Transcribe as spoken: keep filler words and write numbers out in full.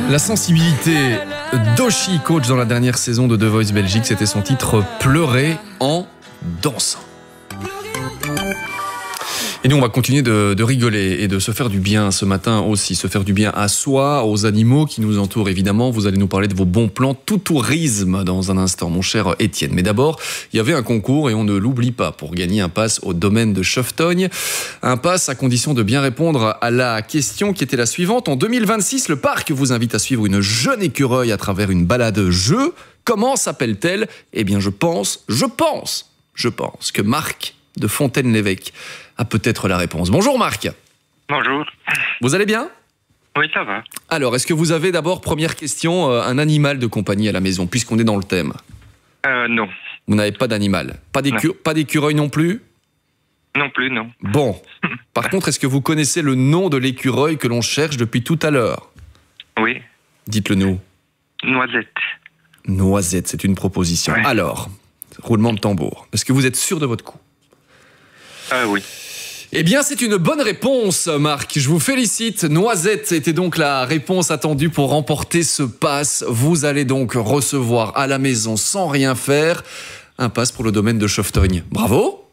La sensibilité d'Oshi, coach dans la dernière saison de The Voice Belgique, c'était son titre « Pleurer en dansant ». Et nous, on va continuer de, de rigoler et de se faire du bien ce matin aussi, se faire du bien à soi, aux animaux qui nous entourent évidemment. Vous allez nous parler de vos bons plans tout tourisme dans un instant, mon cher Étienne. Mais d'abord, il y avait un concours et on ne l'oublie pas pour gagner un pass au domaine de Cheftogne. Un pass à condition de bien répondre à la question qui était la suivante. En deux mille vingt-six, le parc vous invite à suivre une jeune écureuil à travers une balade jeu. Comment s'appelle-t-elle ? Eh bien, je pense, je pense, je pense que Marc de Fontaine-l'Évêque a peut-être la réponse. Bonjour Marc. Bonjour. Vous allez bien ? Oui, ça va. Alors, est-ce que vous avez d'abord, première question, euh, un animal de compagnie à la maison, puisqu'on est dans le thème ? Euh, non. Vous n'avez pas d'animal ? Pas, d'écu- pas d'écureuil non plus ? Non plus, non. Bon. Par contre, est-ce que vous connaissez le nom de l'écureuil que l'on cherche depuis tout à l'heure ? Oui. Dites-le nous. Noisette. Noisette, c'est une proposition. Ouais. Alors, roulement de tambour. Est-ce que vous êtes sûr de votre coup ? Euh, oui. Eh bien, c'est une bonne réponse, Marc. Je vous félicite. Noisette était donc la réponse attendue pour remporter ce pass. Vous allez donc recevoir à la maison, sans rien faire, un pass pour le domaine de Cheftogne. Bravo!